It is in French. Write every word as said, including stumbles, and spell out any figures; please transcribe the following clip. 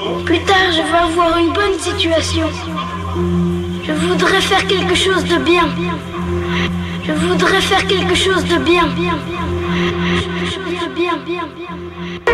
Plus tard, je veux avoir une bonne situation. Je voudrais faire quelque chose de bien. Je voudrais faire quelque chose de bien. Quelque chose de bien, bien, bien.